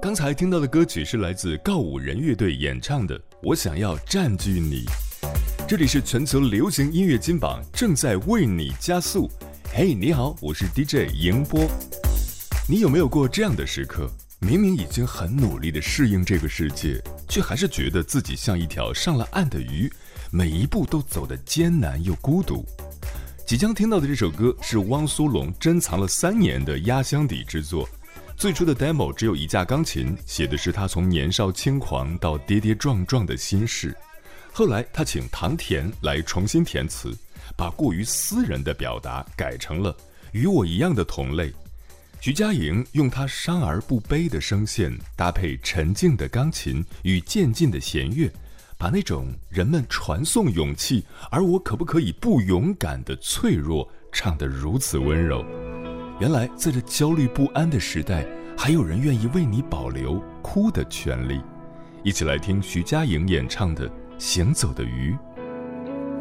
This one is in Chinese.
刚才听到的歌曲是来自告五人乐队演唱的《我想要占据你》。这里是全球流行音乐金榜，正在为你加速。嘿，你好，我是 DJ 迎波。你有没有过这样的时刻？明明已经很努力地适应这个世界，却还是觉得自己像一条上了岸的鱼，每一步都走得艰难又孤独。即将听到的这首歌是汪苏泷珍藏了3年的压箱底之作。最初的 demo 只有一架钢琴，写的是他从年少轻狂到跌跌撞撞的心事。后来他请唐田来重新填词，把过于私人的表达改成了与我一样的同类。徐佳莹用她伤而不悲的声线，搭配沉静的钢琴与渐进的弦乐，把那种人们传颂勇气，而我可不可以不勇敢的脆弱唱得如此温柔。原来在这焦虑不安的时代，还有人愿意为你保留哭的权利。一起来听徐佳莹演唱的《行走的鱼》。